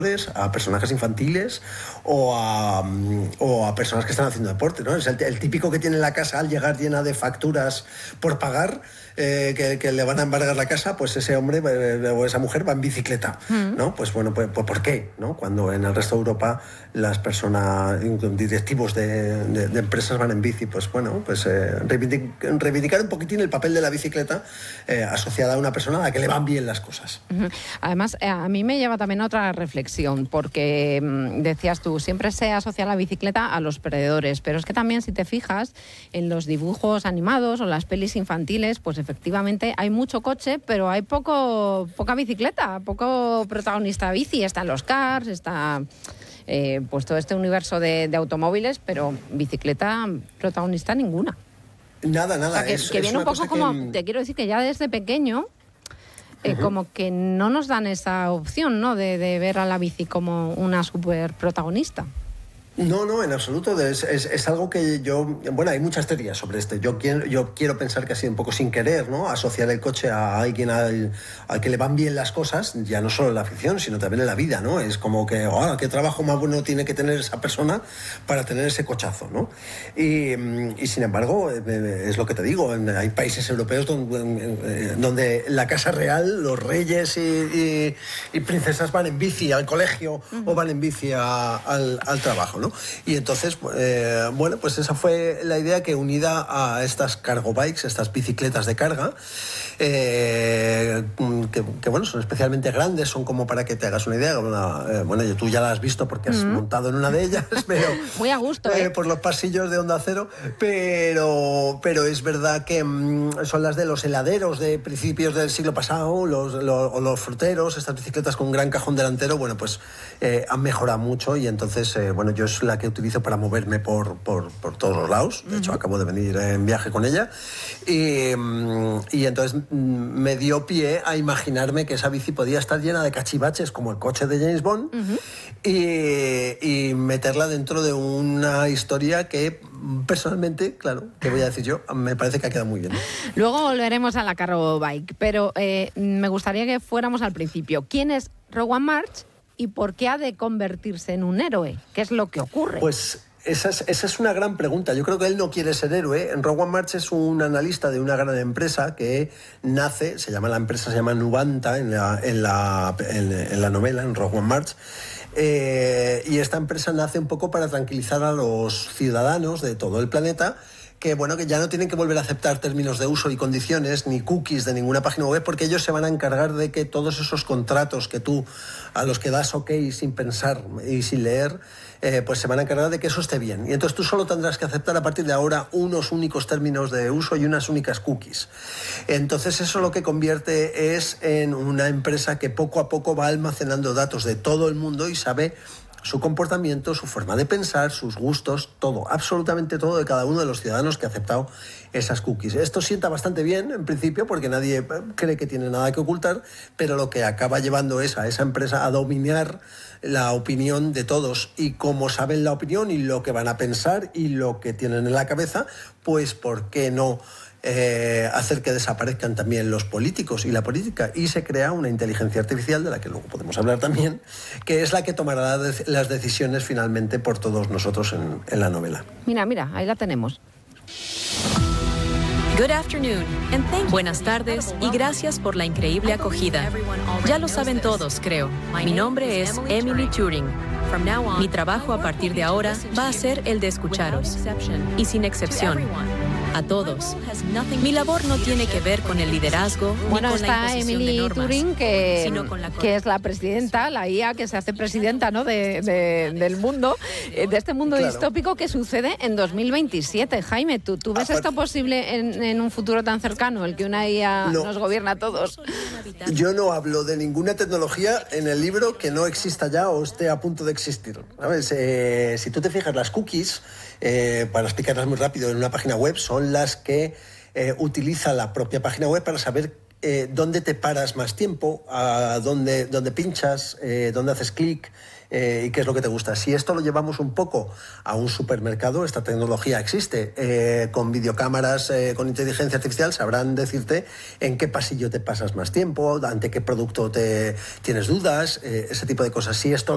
a personajes infantiles o a personas que están haciendo deporte, ¿no? Es el típico que tiene la casa al llegar llena de facturas por pagar, que le van a embargar la casa, pues ese hombre o esa mujer va en bicicleta, ¿no? Pues bueno, pues ¿por qué? ¿No? Cuando en el resto de Europa las personas, directivos de empresas van en bici, pues bueno, pues reivindicar un poquitín el papel de la bicicleta asociada a una persona a la que le van bien las cosas. Además, a mí me lleva también a otra reflexión, porque decías tú, siempre se asocia la bicicleta a los perdedores, pero es que también, si te fijas en los dibujos animados o las pelis infantiles, pues efectivamente hay mucho coche, pero hay poca bicicleta, poco protagonista bici. Están los cars, está pues todo este universo de automóviles, pero bicicleta protagonista ninguna. Nada. O sea, que viene un poco como, te quiero decir que ya desde pequeño como que no nos dan esa opción, ¿no? De ver a la bici como una súper protagonista. No, en absoluto. Es algo que bueno, hay muchas teorías sobre esto. Yo quiero pensar que ha sido un poco sin querer, ¿no? Asociar el coche a alguien al que le van bien las cosas, ya no solo en la ficción, sino también en la vida, ¿no? Es como que, qué trabajo más bueno tiene que tener esa persona para tener ese cochazo, ¿no? Y sin embargo, es lo que te digo, hay países europeos donde la casa real, los reyes y princesas van en bici al colegio o van en bici al trabajo, ¿no? Y entonces, bueno, pues esa fue la idea, que unida a estas cargo bikes, estas bicicletas de carga, que bueno, son especialmente grandes, son como, para que te hagas una idea, bueno, tú ya la has visto porque has montado en una de ellas, pero muy a gusto, por los pasillos de Onda Cero, pero es verdad que son las de los heladeros de principios del siglo pasado, los fruteros, estas bicicletas con un gran cajón delantero, bueno, pues han mejorado mucho, y entonces, bueno, yo es la que utilizo para moverme por todos los lados. De hecho, acabo de venir en viaje con ella, y entonces me dio pie a imaginarme que esa bici podía estar llena de cachivaches como el coche de James Bond, y meterla dentro de una historia que personalmente, claro, que voy a decir yo, me parece que ha quedado muy bien. Luego volveremos a la cargo bike, pero me gustaría que fuéramos al principio. ¿Quién es Rowan March y por qué ha de convertirse en un héroe? ¿Qué es lo que ocurre? Pues esa es una gran pregunta. Yo creo que él no quiere ser héroe. Rowan March es un analista de una gran empresa que nace, la empresa se llama Nuvanta en la novela, en Rowan March. Y esta empresa nace un poco para tranquilizar a los ciudadanos de todo el planeta, que bueno, que ya no tienen que volver a aceptar términos de uso y condiciones ni cookies de ninguna página web, porque ellos se van a encargar de que todos esos contratos que tú, a los que das ok sin pensar y sin leer, pues se van a encargar de que eso esté bien. Y entonces tú solo tendrás que aceptar a partir de ahora unos únicos términos de uso y unas únicas cookies. Entonces eso lo que convierte es en una empresa que poco a poco va almacenando datos de todo el mundo y sabe su comportamiento, su forma de pensar, sus gustos, todo, absolutamente todo de cada uno de los ciudadanos que ha aceptado esas cookies. Esto sienta bastante bien, en principio, porque nadie cree que tiene nada que ocultar, pero lo que acaba llevando es a esa empresa a dominar la opinión de todos, y como saben la opinión y lo que van a pensar y lo que tienen en la cabeza, pues ¿por qué no hacer que desaparezcan también los políticos y la política? Y se crea una inteligencia artificial, de la que luego podemos hablar también, que es la que tomará las decisiones finalmente por todos nosotros en la novela. Mira, ahí la tenemos. Buenas tardes y gracias por la increíble acogida. Ya lo saben todos, creo. Mi nombre es Emily Turing. Mi trabajo a partir de ahora va a ser el de escucharos, y sin excepción. A todos. Mi labor no tiene que ver con el liderazgo ni con la imposición de normas, Turing, que es la presidenta, la IA que se hace presidenta, ¿no? del mundo, de este mundo distópico que sucede en 2027. Jaime, ¿tú ves esto posible en un futuro tan cercano, el que una IA nos gobierna a todos? Yo no hablo de ninguna tecnología en el libro que no exista ya o esté a punto de existir. ¿Sabes? Si tú te fijas, las cookies, para explicarlas muy rápido, en una página web son las que utiliza la propia página web para saber dónde te paras más tiempo, dónde pinchas, dónde haces clic, y qué es lo que te gusta. Si esto lo llevamos un poco a un supermercado, esta tecnología existe, con videocámaras, con inteligencia artificial, sabrán decirte en qué pasillo te pasas más tiempo, ante qué producto tienes dudas, ese tipo de cosas. Si esto